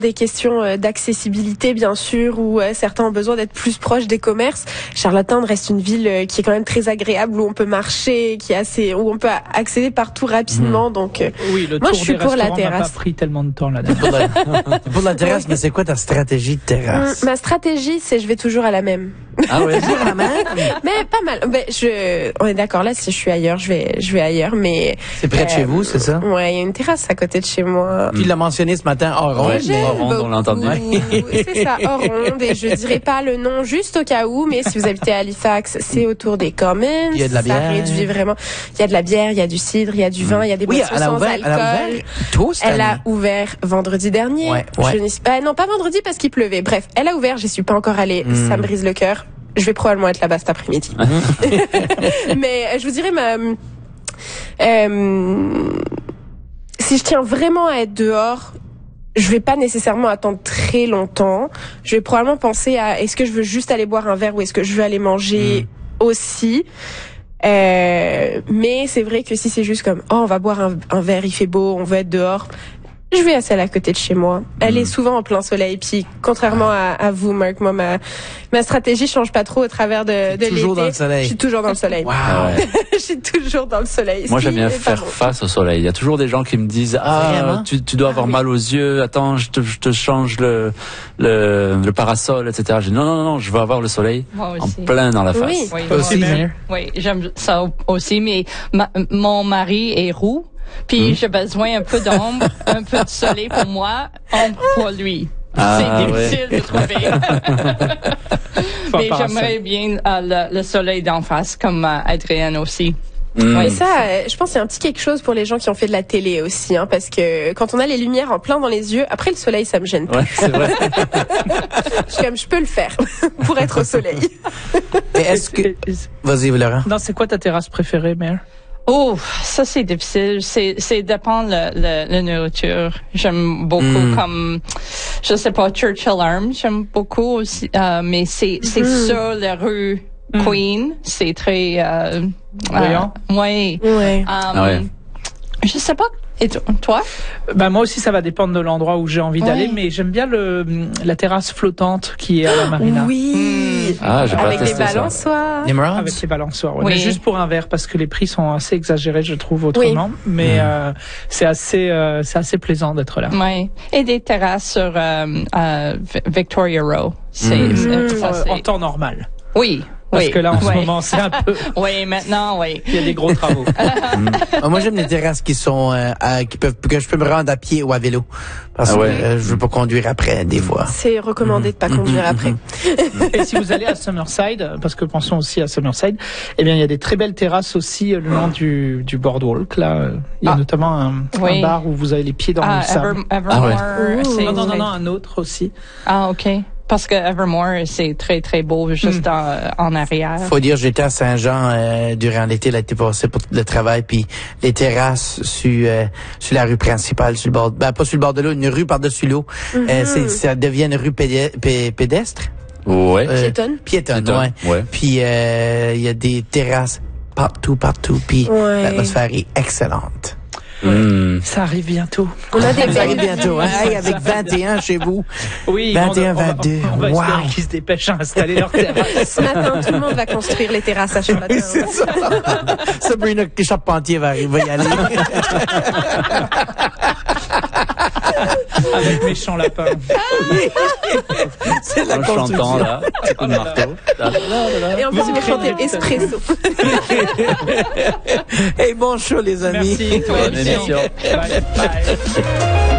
Des questions d'accessibilité, bien sûr, où certains ont besoin d'être plus proches des commerces. Charlottetown reste une ville qui est quand même très agréable, où on peut marcher, où on peut accéder partout rapidement. Donc, oui, moi, je suis pour la terrasse. M'a pas pris tellement de temps là. Pour la terrasse, mais c'est quoi ta stratégie de terrasse? Ma stratégie, c'est je vais toujours à la même. Ah ouais, toujours à la même? Mais pas mal. On est d'accord, là, si je suis ailleurs, je vais ailleurs, mais... C'est près de chez vous, c'est ça? Ouais, il y a une terrasse à côté de chez moi. Tu l'as mentionné ce matin, hors ronde. On l'a entendu. C'est ça, hors ronde, et je dirais pas le nom juste au cas où, mais si vous habitez à Halifax, c'est autour des Commons. Il y a de la bière. Ça réduit vraiment. Il y a de la bière, il y a du cidre, il y a du vin, il y a des boissons sans alcool. Elle a ouvert vendredi dernier. Ouais. Non, pas vendredi parce qu'il pleuvait. Bref, elle a ouvert, j'y suis pas encore allée. Ça me brise le cœur. Je vais probablement être là-bas cet après-midi. Mais je vous dirais si je tiens vraiment à être dehors, je vais pas nécessairement attendre très longtemps. Je vais probablement penser à est-ce que je veux juste aller boire un verre ou est-ce que je veux aller manger aussi. Mais c'est vrai que si c'est juste comme on va boire un verre, il fait beau, on veut être dehors, je vais à celle à côté de chez moi. Elle est souvent en plein soleil. Puis contrairement à vous, Marc, moi ma stratégie change pas trop au travers de l'été. Toujours dans le soleil. Je suis toujours dans le soleil. Wow. Je suis toujours dans le soleil. Moi, j'aime bien faire face au soleil. Il y a toujours des gens qui me disent tu dois avoir mal aux yeux. Attends, je te change le parasol, etc. Je dis non, je veux avoir le soleil en plein dans la face. Oui, aussi. Oui, j'aime ça aussi. Mais mon mari est roux. Puis j'ai besoin un peu d'ombre, un peu de soleil pour moi, ombre pour lui. C'est difficile de trouver. Mais j'aimerais bien le soleil d'en face, comme Adrienne aussi. Et ça, je pense qu'il y a un petit quelque chose pour les gens qui ont fait de la télé aussi, parce que quand on a les lumières en plein dans les yeux, après le soleil, ça me gêne pas. Ouais, c'est vrai. Je peux le faire pour être au soleil. Et est-ce que... Vas-y, Laurent. Non, c'est quoi ta terrasse préférée, Mère? Oh, ça c'est difficile. C'est dépend la nourriture. J'aime beaucoup comme je sais pas Churchill Arms. J'aime beaucoup aussi, mais c'est sur la rue Queen. C'est très voyant. Ouais. Je sais pas. Et toi? Moi aussi, ça va dépendre de l'endroit où j'ai envie d'aller, mais j'aime bien la terrasse flottante qui est à la marina. Oui. Avec les balançoires. Avec les balançoires. Ouais. Oui. Mais juste pour un verre, parce que les prix sont assez exagérés, je trouve, autrement. Oui. Mais c'est assez plaisant d'être là. Oui. Et des terrasses sur Victoria Row. En temps normal. Oui. Parce que là, en ce moment, c'est un peu... Oui, maintenant, oui. Il y a des gros travaux. Moi, j'aime les terrasses que je peux me rendre à pied ou à vélo. Parce que je veux pas conduire après, des fois. C'est recommandé de pas conduire après. Et si vous allez à Summerside, parce que pensons aussi à Summerside, eh bien, il y a des très belles terrasses aussi le long du boardwalk, là. Il y a notamment un bar où vous avez les pieds dans le sable. Evermore. Non, un autre aussi. Ah, OK. Parce que Evermore, c'est très, très beau, juste en arrière. Faut dire, j'étais à Saint-Jean durant l'été, l'été passé pour le travail, puis les terrasses sur la rue principale, sur le bord, pas sur le bord de l'eau, une rue par-dessus l'eau. Ça devient une rue pédestre. Ouais. Piétonne, ouais. Puis il y a des terrasses partout, puis l'atmosphère est excellente. Ça arrive bientôt. On a des ça arrive bientôt, avec 21 chez vous. Oui, 21, 22. On va espérer qu'ils se dépêchent à installer leur terrasse. Ce matin, tout le monde va construire les terrasses à Charlottetown. C'est ça. Sabrina Charpentier va y aller. Avec méchant lapin. C'est la construction. Chantant, là. Petit coup de marteau. Et en plus, il va chanter Espresso. Hey, bon show, les amis. Merci. Bonne émission. Bye.